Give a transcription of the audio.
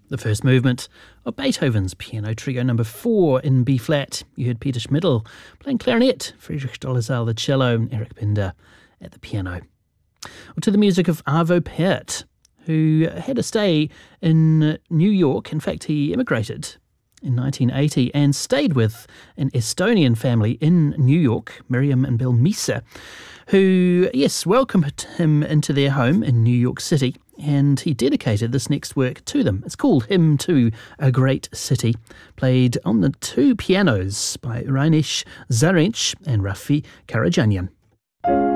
the first movement of Beethoven's Piano Trio No. 4 in B-flat. You heard Peter Schmidl playing clarinet, Friedrich Dolezal the cello, and Eric Binder at the piano. Well, to the music of Arvo Pärt, who had a stay in New York. In fact, he immigrated in 1980 and stayed with an Estonian family in New York, Miriam and Bill Miese, who, welcomed him into their home in New York City, and he dedicated this next work to them. It's called Hymn to a Great City, played on the two pianos by Reinesh Zarinch and Rafi Karajanyan.